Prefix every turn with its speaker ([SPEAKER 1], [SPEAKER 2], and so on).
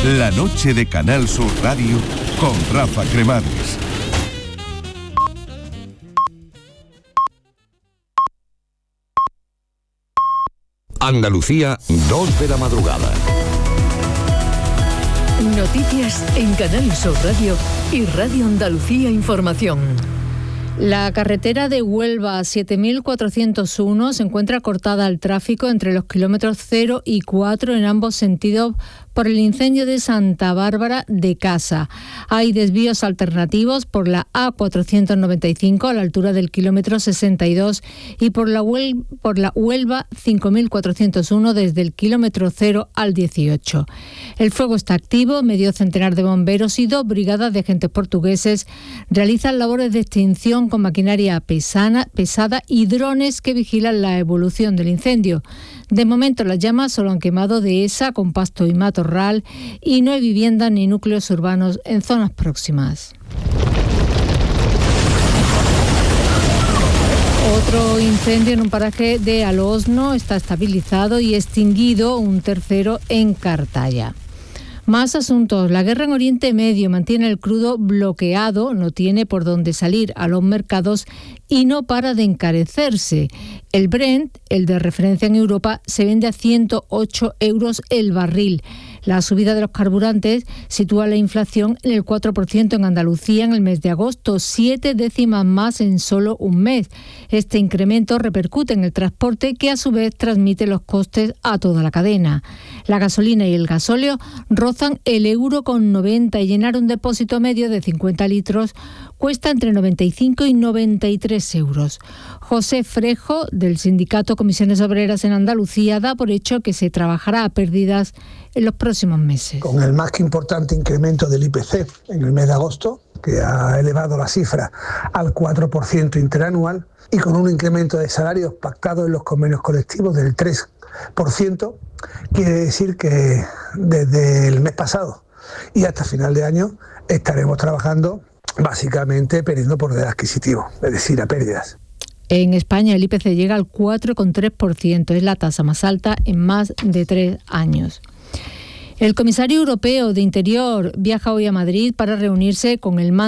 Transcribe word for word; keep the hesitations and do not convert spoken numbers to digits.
[SPEAKER 1] La noche de Canal Sur Radio con Rafa Cremades.
[SPEAKER 2] Andalucía, dos de la madrugada.
[SPEAKER 3] Noticias en Canal Sur Radio y Radio Andalucía Información. La carretera de Huelva siete mil cuatrocientos uno se encuentra cortada al tráfico entre los kilómetros cero y cuatro en ambos sentidos por el incendio de Santa Bárbara de Casa. Hay desvíos alternativos por la A cuatrocientos noventa y cinco a la altura del kilómetro sesenta y dos y por la, Huel- por la Huelva cinco mil cuatrocientos uno desde el kilómetro cero al dieciocho. El fuego está activo, medio centenar de bomberos y dos brigadas de agentes portugueses realizan labores de extinción con maquinaria pesana, pesada y drones que vigilan la evolución del incendio. De momento las llamas solo han quemado dehesa con pasto y matorral y no hay viviendas ni núcleos urbanos en zonas próximas. Otro incendio en un paraje de Alosno está estabilizado y extinguido, un tercero en Cartaya. Más asuntos. La guerra en Oriente Medio mantiene el crudo bloqueado, no tiene por dónde salir a los mercados y no para de encarecerse. El Brent, el de referencia en Europa, se vende a ciento ocho euros el barril. La subida de los carburantes sitúa la inflación en el cuatro por ciento en Andalucía en el mes de agosto, siete décimas más en solo un mes. Este incremento repercute en el transporte, que a su vez transmite los costes a toda la cadena. La gasolina y el gasóleo rozan el euro con noventa y llenar un depósito medio de cincuenta litros cuesta entre noventa y cinco y noventa y tres euros. José Frejo, del sindicato Comisiones Obreras en Andalucía, da por hecho que se trabajará a pérdidas en los próximos meses.
[SPEAKER 4] Con el más que importante incremento del I P C en el mes de agosto, que ha elevado la cifra al cuatro por ciento interanual, y con un incremento de salarios pactados en los convenios colectivos del tres por ciento, quiere decir que desde el mes pasado y hasta final de año estaremos trabajando básicamente perdiendo poder adquisitivo, es decir, a pérdidas.
[SPEAKER 3] En España el I P C llega al cuatro coma tres por ciento, es la tasa más alta en más de tres años. El comisario europeo de Interior viaja hoy a Madrid para reunirse con el mando